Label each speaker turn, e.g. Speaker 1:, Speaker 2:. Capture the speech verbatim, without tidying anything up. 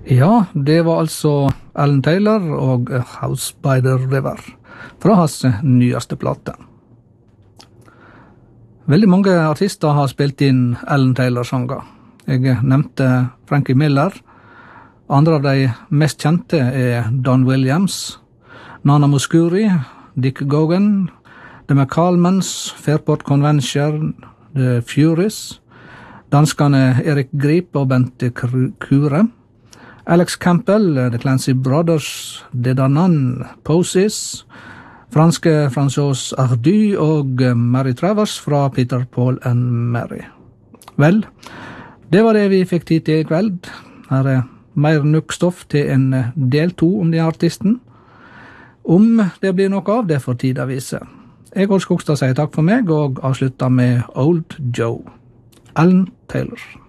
Speaker 1: Ja, det var altså Alan Taylor og House by the River fra hans nyeste plate. Veldig mange artister har spilt inn Alan Taylor-sanger. Jeg nevnte Frankie Miller. Andre av de mest kjente er Don Williams, Nana Mouskouri, Dick Gaughan, The McCallmans, Fairport Convention, The Furies, danskene Erik Grip og Bente Kure, Alex Campbell, The Clancy Brothers, Dedanan, Posies, franske François Hardy og Mary Travers fra Peter, Paul and Mary. Vel, det var det vi fikk tid til i kveld. Her er mer nukkstoff til en del to om den artisten. Om det blir noe av, det får tid å vise. Jeg går Skogstad sier takk for meg, og avslutter med Old Joe. Alan Taylor.